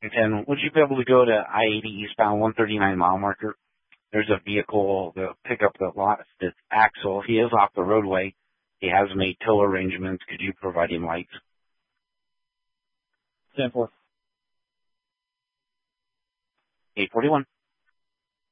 And would you be able to go to I-80 eastbound 139 mile marker? There's a vehicle to pick up the lot, the axle. He is off the roadway. He has made tow arrangements. Could you provide him lights? 10-4. 841.